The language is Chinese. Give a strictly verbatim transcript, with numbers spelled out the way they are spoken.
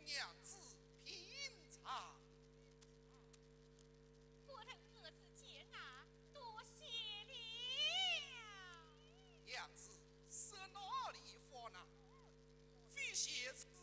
娘子品尝。 夫人儿子见啊，多谢了。 娘子是哪里方呢？非写字